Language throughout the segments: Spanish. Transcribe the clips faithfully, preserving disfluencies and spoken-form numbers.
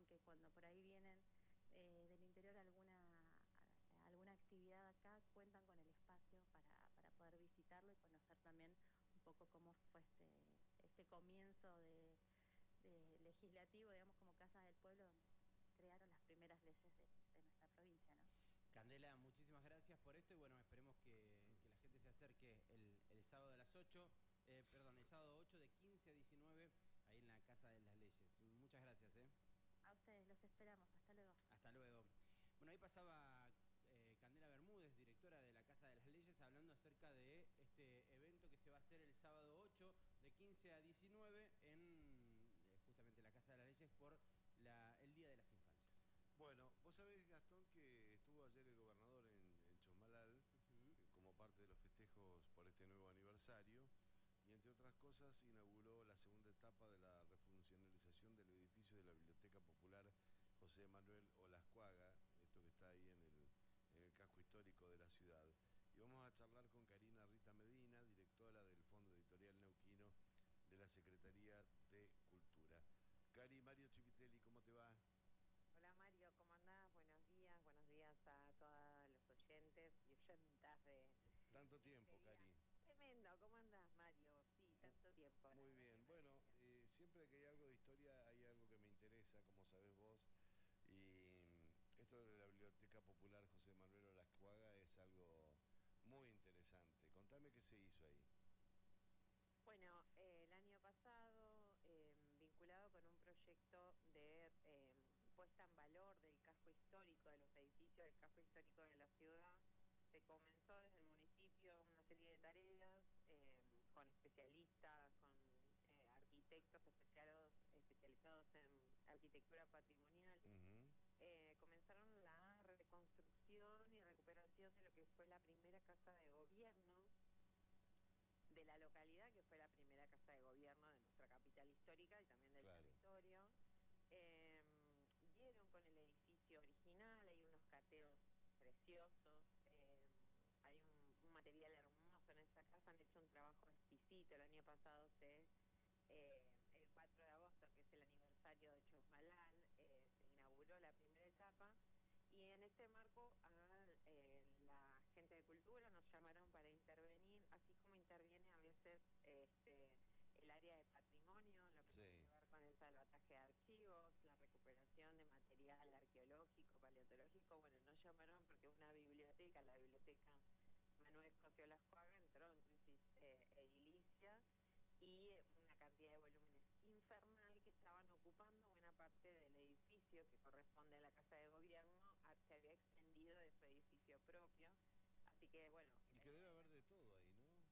que cuando por ahí vienen eh, del interior alguna, alguna actividad acá, cuentan con el espacio para, para poder visitarlo y conocer también un poco cómo fue este, este comienzo de, de legislativo, digamos, como Casa del Pueblo, donde se crearon las primeras leyes de, de nuestra provincia, ¿no? Candela, muchísimas gracias por esto y bueno, esperemos que, que la gente se acerque el, el sábado a las ocho, eh, perdón, el sábado ocho de quince a diecinueve, ahí en la Casa de las Leyes. Muchas gracias, ¿eh? A ustedes los esperamos. Hasta luego. Hasta luego. Bueno, ahí pasaba eh, Candela Bermúdez, directora de la Casa de las Leyes, hablando acerca de este evento que se va a hacer el sábado ocho de quince a diecinueve en eh, justamente la Casa de las Leyes por la, el Día de las Infancias. Bueno, vos sabés, Gastón, que estuvo ayer el gobernador en, en Chosmalal Ujú. eh, como parte de los festejos por este nuevo aniversario y, entre otras cosas, inauguró la segunda etapa de la refuncionalización del edificio de la Biblioteca Popular José Manuel Olascuaga, esto que está ahí en el, en el casco histórico de la ciudad. Y vamos a charlar con Karina Rita Medina, directora del Fondo Editorial Neuquino de la Secretaría de Cultura. Cari, Mario Chivitelli, ¿cómo te va? Hola Mario, ¿cómo andás? Buenos días, buenos días a todos los oyentes y oyentas de, Tanto de este tiempo, día. Cari. Tremendo, ¿cómo andás Mario? Sí, Mu- tanto tiempo, la Muy verdad que bien. me Bueno, alegro. eh, siempre que hay algo de historia hay algo que me interesa, como sabés vos. Y mm, esto de la Biblioteca Popular José Manuel Olascuaga es algo muy interesante. Contame qué se hizo ahí. Bueno, eh, el año pasado, eh, vinculado con un proyecto de eh, puesta en valor del casco histórico, de los edificios del casco histórico de la ciudad, se comenzó desde el municipio una serie de tareas eh, con especialistas, con eh, arquitectos especializados, especializados en arquitectura patrimonial. Ujú. Eh, comenzaron la reconstrucción y recuperación de lo que fue la primera casa de gobierno de la localidad, que fue la primera casa de gobierno de nuestra capital histórica y también del Claro. territorio. Eh, Dieron con el edificio original, hay unos cateos preciosos, eh, hay un, un material hermoso en esa casa, han hecho un trabajo exquisito. El año pasado se... Eh, el cuatro de agosto, que es el aniversario de Chosmalal, eh, se inauguró la primera etapa y en ese marco a eh, la gente de cultura nos llamaron para intervenir, así como interviene a veces este, el área de patrimonio, lo que tiene que Sí. ver con el salvataje de archivos, la recuperación de material arqueológico, paleontológico. Bueno, nos llamaron porque una biblioteca, la biblioteca Manuel José Olascuaga, entró en crisis eh, edilicia y una cantidad de volúmenes infernal que estaban ocupando buena parte del edificio que corresponde a la Casa de Gobierno, a- se había extendido de su edificio propio, así que bueno, Y que debe eh, haber de todo ahí, ¿no?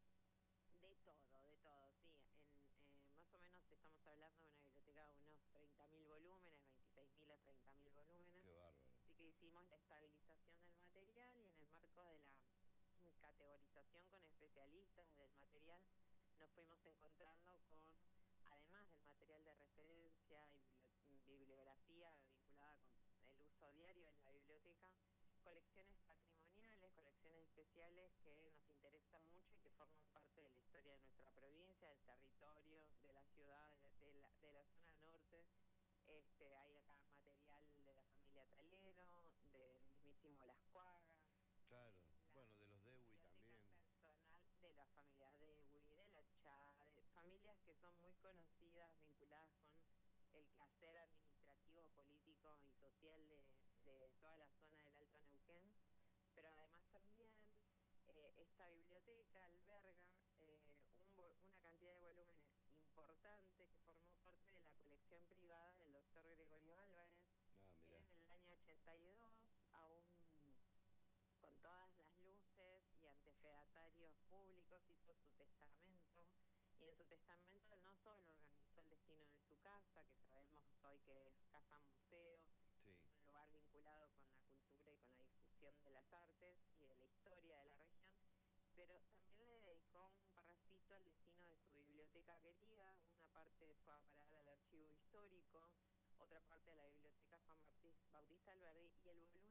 de todo, de todo, sí, en, eh, más o menos estamos hablando de una biblioteca de unos treinta mil volúmenes, veintiséis mil a treinta mil volúmenes, Qué bárbaro. así que hicimos la estabilización del material y en el marco de la categorización con especialistas del material, nos fuimos encontrando con, además del material de referencia y bibli- bibliografía vinculada con el uso diario en la biblioteca, colecciones patrimoniales, colecciones especiales que nos interesan mucho y que forman parte de la historia de nuestra provincia, del territorio, de la ciudad, de, de la, de la zona norte. Este, hay acá material de la familia Talero, del mismísimo Lascuaga, Claro. eh, la Bueno, de los Dewi biblioteca también. personal de la familia Dewey, de la Chá, de familias que son muy conocidas, vinculadas con el quehacer administrativo, político y social de, de toda la zona del Alto Neuquén, pero además también eh, esta biblioteca alberga eh, un vo- una cantidad de volúmenes importante que formó parte de la colección privada del doctor Gregorio Álvarez. Ah, Él mirá. en el año ochenta y dos, aún con todas las luces y ante fedatarios públicos, hizo su testamento. Y en su testamento él no solo organizó el destino de su casa, que sabemos hoy que es casa museo, que es Sí. un lugar vinculado con la cultura y con la difusión de las artes y de la historia de la región, pero también le dedicó un parrafito al destino de su biblioteca querida. Una parte fue a parar al archivo histórico, otra parte de la biblioteca Juan Baptis- Bautista Alberdi, y el volumen